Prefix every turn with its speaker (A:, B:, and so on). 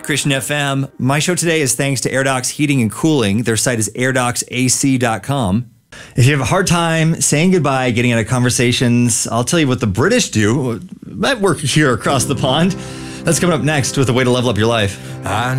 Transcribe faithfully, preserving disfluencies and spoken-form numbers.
A: Christian F M. My show today is thanks to AirDocs Heating and Cooling. Their site is air docs a c dot com. If you have a hard time saying goodbye, getting out of conversations, I'll tell you what the British do. Might work here across the pond. That's coming up next with a way to level up your life.
B: I